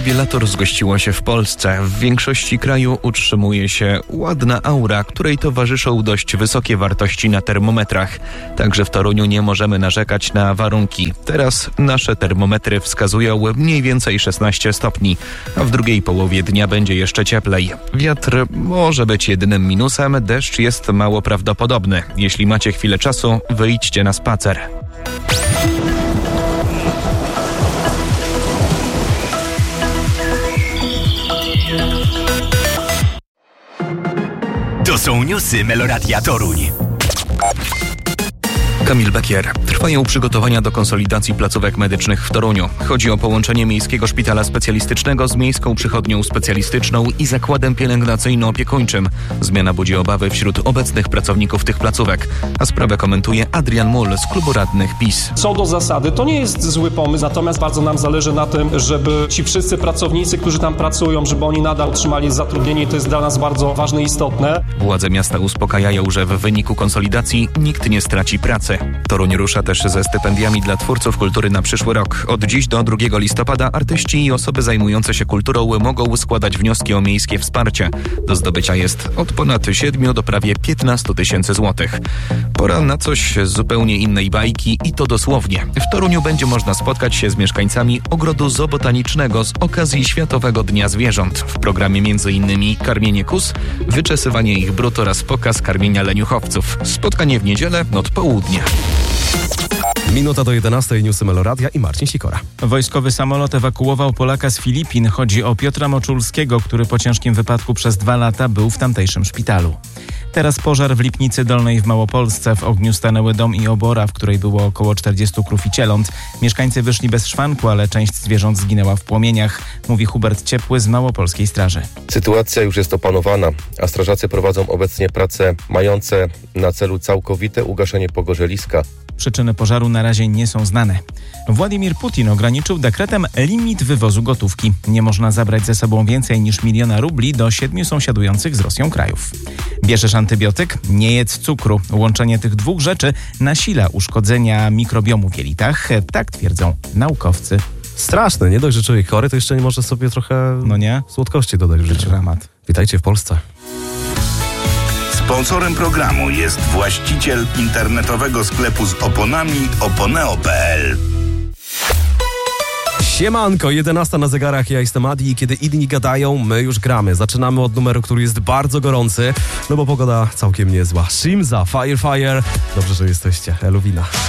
lato rozgościło się w Polsce. W większości kraju utrzymuje się ładna aura, której towarzyszą dość wysokie wartości na termometrach. Także w Toruniu nie możemy narzekać na warunki. Teraz nasze termometry wskazują mniej więcej 16 stopni, a w drugiej połowie dnia będzie jeszcze cieplej. Wiatr może być jedynym minusem, deszcz jest mało prawdopodobny. Jeśli macie chwilę czasu, wyjdźcie na spacer. To są newsy Meloradia Toruń. Kamil Bekier. Trwają przygotowania do konsolidacji placówek medycznych w Toruniu. Chodzi o połączenie Miejskiego Szpitala Specjalistycznego z Miejską Przychodnią Specjalistyczną i Zakładem Pielęgnacyjno-Opiekuńczym. Zmiana budzi obawy wśród obecnych pracowników tych placówek. A sprawę komentuje Adrian Mull z klubu radnych PiS. Co do zasady, to nie jest zły pomysł, natomiast bardzo nam zależy na tym, żeby ci wszyscy pracownicy, którzy tam pracują, żeby oni nadal otrzymali zatrudnienie i to jest dla nas bardzo ważne i istotne. Władze miasta uspokajają, że w wyniku konsolidacji nikt nie straci pracy. Toruń rusza też ze stypendiami dla twórców kultury na przyszły rok. Od dziś do 2 listopada artyści i osoby zajmujące się kulturą mogą składać wnioski o miejskie wsparcie. Do zdobycia jest od ponad 7 do prawie 15 tysięcy złotych. Pora na coś z zupełnie innej bajki i to dosłownie. W Toruniu będzie można spotkać się z mieszkańcami ogrodu zoobotanicznego z okazji Światowego Dnia Zwierząt. W programie m.in. karmienie kus, wyczesywanie ich brud oraz pokaz karmienia leniuchowców. Spotkanie w niedzielę od południa. Minuta do 11, newsy Meloradia i Marcin Sikora. Wojskowy samolot ewakuował Polaka z Filipin. Chodzi o Piotra Moczulskiego, który po ciężkim wypadku przez 2 lata był w tamtejszym szpitalu. Teraz pożar w Lipnicy Dolnej w Małopolsce. W ogniu stanęły dom i obora, w której było około 40 krów i cieląt. Mieszkańcy wyszli bez szwanku, ale część zwierząt zginęła w płomieniach, mówi Hubert Ciepły z Małopolskiej Straży. Sytuacja już jest opanowana, a strażacy prowadzą obecnie prace mające na celu całkowite ugaszenie pogorzeliska. Przyczyny pożaru na razie nie są znane. Władimir Putin ograniczył dekretem limit wywozu gotówki. Nie można zabrać ze sobą więcej niż 1 000 000 rubli do 7 sąsiadujących z Rosją krajów. Bierzesz antybiotyk? Nie jedz cukru. Łączenie tych 2 rzeczy nasila uszkodzenia mikrobiomu w jelitach. Tak twierdzą naukowcy. Straszne, nie dość, że człowiek chory, to jeszcze nie może sobie trochę słodkości dodać w życiu. Dramat. Witajcie w Polsce. Sponsorem programu jest właściciel internetowego sklepu z oponami oponeo.pl. Siemanko, 11 na zegarach, ja jestem Adi i kiedy inni gadają, my już gramy. Zaczynamy od numeru, który jest bardzo gorący, no bo pogoda całkiem niezła. Shimza, Fire. Dobrze, że jesteście. Eluwina.